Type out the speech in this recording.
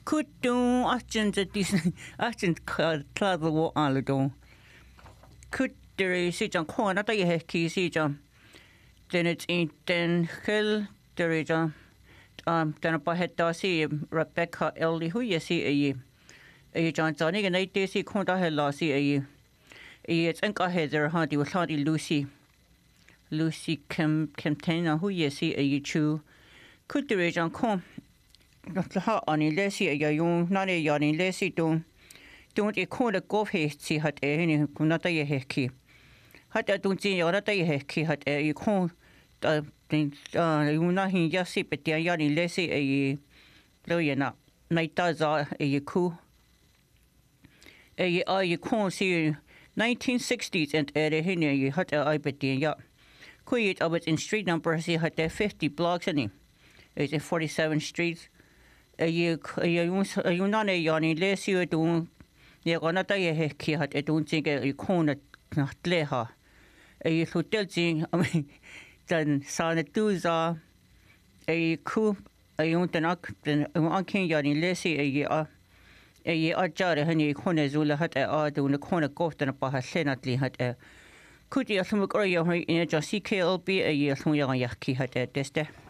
Kuttung achtin the decent achtin clad the war alado. Kut there is it on corner that you have key see John. Then it's in then hill there is then up ahead to see Rebecca Ellie who you see a John Johnny and I see Conda Hella see it's Uncle Heather Hardy was Hardy Lucy Kemptena who you see a chew. Could there is on com. Not the hot on Lessie a young, not a yarn in Lessie don't a call a golf haste see hat any not a hecky. Hat I don't see your other hecky hat you call you not in just see but they are yarn in Lessie a loyana. Night does are a cool. You can't see 1960s and a henny you had a bet the yacht. Quiet of it in street number see had there 50 blocks in him. It's a 47 streets. You not a yarny less you do. You're gonna die a hecky hat. I don't think you can't not lay her. You should tell thing. I mean, then son twos are a coup. I want an unking yarny less a year. A year jar honey corner zula hat a do the corner goft and a paha senately hat a. Could you some grow your in a just CKLB a year from your yaki hat a tester?